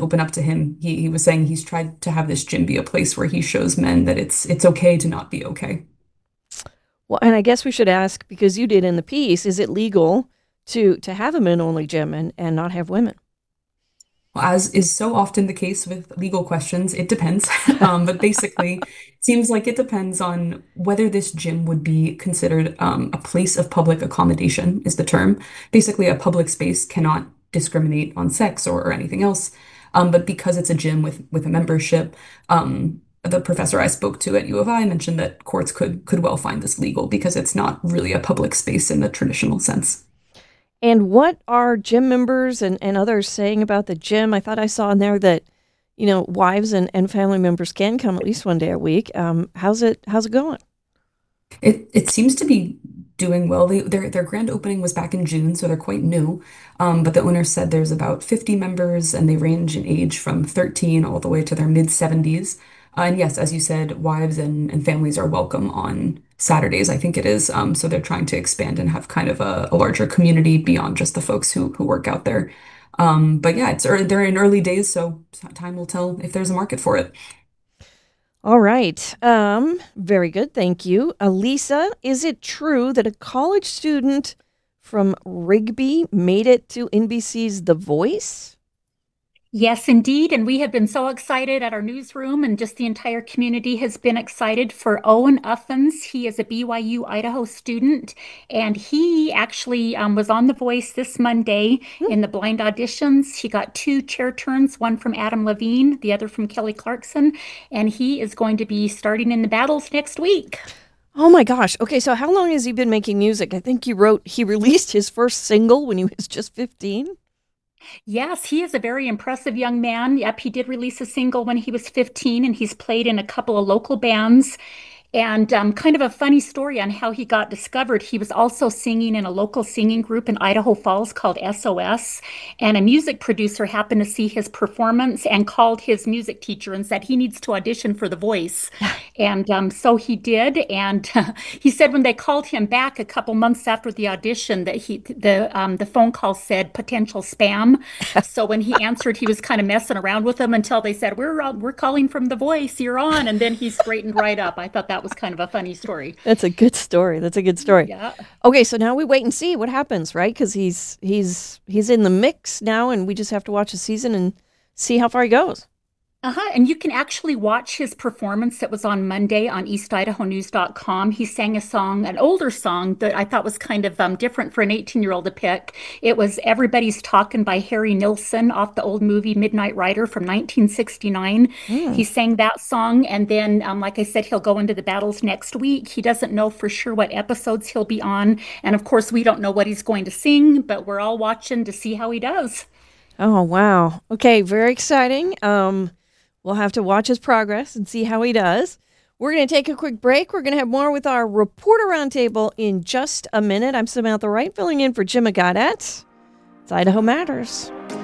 open up to him. He was saying he's tried to have this gym be a place where he shows men that it's okay to not be okay. Well, and I guess we should ask, because you did in the piece, is it legal to have a men-only gym and not have women? As is so often the case with legal questions, it depends. But basically, it seems like it depends on whether this gym would be considered a place of public accommodation, is the term. Basically, a public space cannot discriminate on sex or anything else. But because it's a gym with a membership, the professor I spoke to at U of I mentioned that courts could well find this legal because it's not really a public space in the traditional sense. And what are gym members and others saying about the gym? I thought I saw in there that, wives and family members can come at least one day a week. How's it going? It seems to be doing well. Their grand opening was back in June, so they're quite new. But the owner said there's about 50 members, and they range in age from 13 all the way to their mid 70s. And yes, as you said, wives and families are welcome on Saturdays, I think it is. So they're trying to expand and have kind of a larger community beyond just the folks who work out there. But yeah, they're in early days, so time will tell if there's a market for it. All right. Very good. Thank you. Elisa, is it true that a college student from Rigby made it to NBC's The Voice? Yes, indeed. And we have been so excited at our newsroom, and just the entire community has been excited for Owen Uffens. He is a BYU Idaho student, and he actually was on The Voice this Monday in the blind auditions. He got two chair turns, one from Adam Levine, the other from Kelly Clarkson, and he is going to be starting in the battles next week. Oh my gosh. Okay, so how long has he been making music? I think you wrote he released his first single when he was just 15. Yes, he is a very impressive young man. Yep, he did release a single when he was 15, and he's played in a couple of local bands. And kind of a funny story on how he got discovered. He was also singing in a local singing group in Idaho Falls called SOS. And a music producer happened to see his performance and called his music teacher and said he needs to audition for The Voice. And so he did. And he said when they called him back a couple months after the audition that the phone call said potential spam. So when he answered, he was kind of messing around with them until they said, we're calling from The Voice, you're on. And then he straightened right up. I thought that was kind of a funny story. That's a good story. That's a good story. Yeah. Okay, so now we wait and see what happens, right? Because he's in the mix now, and we just have to watch the season and see how far he goes. And you can actually watch his performance that was on Monday on eastidahonews.com. He sang a song, an older song that I thought was kind of different for an 18-year-old to pick. It was Everybody's Talking by Harry Nilsson off the old movie Midnight Rider from 1969. He sang that song, and then, like I said, he'll go into the battles next week. He doesn't know for sure what episodes he'll be on. And of course, we don't know what he's going to sing, but we're all watching to see how he does. Oh, wow. Okay, very exciting. We'll have to watch his progress and see how he does. We're going to take a quick break. We're going to have more with our Reporter Roundtable in just a minute. I'm Samantha Wright, filling in for Jim Gaudette. It's Idaho Matters.